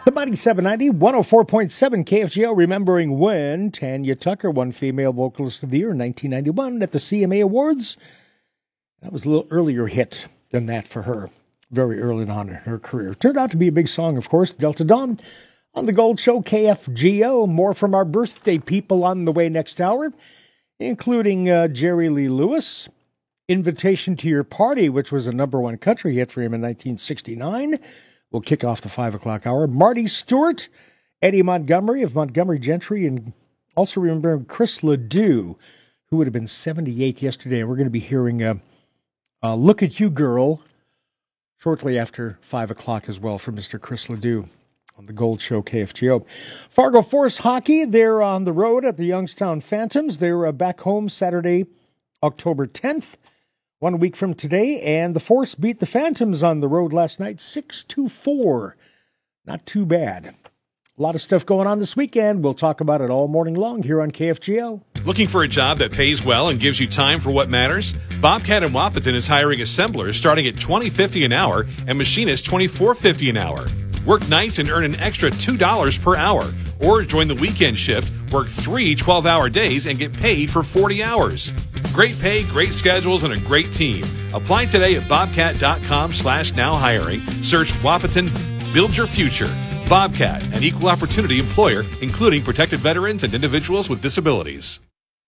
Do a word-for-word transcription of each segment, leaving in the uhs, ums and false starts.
The Mighty seven ninety, one oh four point seven K F G O, remembering when Tanya Tucker won Female Vocalist of the Year in nineteen ninety-one at the C M A Awards. That was a little earlier hit than that for her, very early on in her career. Turned out to be a big song, of course, Delta Dawn. On the Gold Show, K F G O, more from our birthday people on the way next hour, including uh, Jerry Lee Lewis, Invitation to Your Party, which was a number one country hit for him in nineteen sixty-nine. We'll kick off the five o'clock hour. Marty Stewart, Eddie Montgomery of Montgomery Gentry, and also remember Chris Ledoux, who would have been seventy-eight yesterday. We're going to be hearing uh, uh, Look at You Girl shortly after five o'clock as well from Mister Chris Ledoux on the Gold Show, K F G O. Fargo Force Hockey, they're on the road at the Youngstown Phantoms. They're uh, back home Saturday, October tenth, one week from today. And the Force beat the Phantoms on the road last night, six to four. Not too bad. A lot of stuff going on this weekend. We'll talk about it all morning long here on K F G O. Looking for a job that pays well and gives you time for what matters? Bobcat in Wahpeton is hiring assemblers starting at twenty fifty an hour and machinists twenty-four fifty an hour. Work nights and earn an extra two dollars per hour. Or join the weekend shift, work three twelve-hour days, and get paid for forty hours. Great pay, great schedules, and a great team. Apply today at bobcat.com slash now hiring. Search Wahpeton. Build your future. Bobcat, an equal opportunity employer, including protected veterans and individuals with disabilities.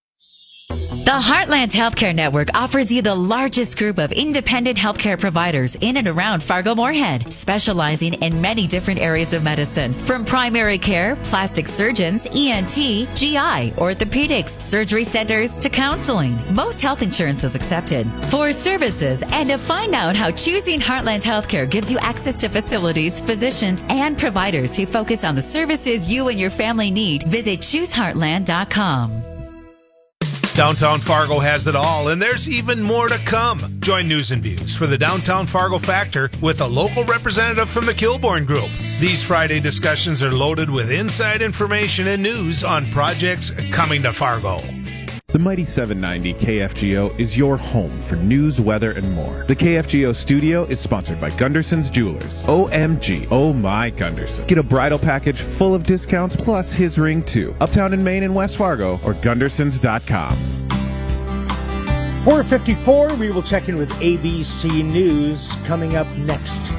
The Heartland Healthcare Network offers you the largest group of independent healthcare providers in and around Fargo-Moorhead, specializing in many different areas of medicine, from primary care, plastic surgeons, E N T, G I, orthopedics, surgery centers, to counseling. Most health insurance is accepted. For services and to find out how choosing Heartland Healthcare gives you access to facilities, physicians, and providers who focus on the services you and your family need, visit choose heartland dot com. Downtown Fargo has it all, and there's even more to come. Join News and Views for the Downtown Fargo Factor with a local representative from the Kilbourne Group. These Friday discussions are loaded with inside information and news on projects coming to Fargo. The Mighty seven ninety K F G O is your home for news, weather, and more. The K F G O studio is sponsored by Gunderson's Jewelers. O M G, oh my Gunderson. Get a bridal package full of discounts plus his ring too. Uptown in Maine and West Fargo or Gundersons dot com. four fifty-four, we will check in with A B C News coming up next.